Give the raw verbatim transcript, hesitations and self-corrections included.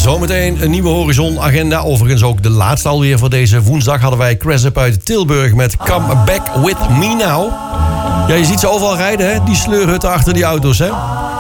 Zometeen een nieuwe Horizon-agenda. Overigens ook de laatste alweer voor deze woensdag hadden wij Cressup uit Tilburg met Come Back With Me Now. Ja, je ziet ze overal rijden, hè? Die sleurhutten achter die auto's, hè?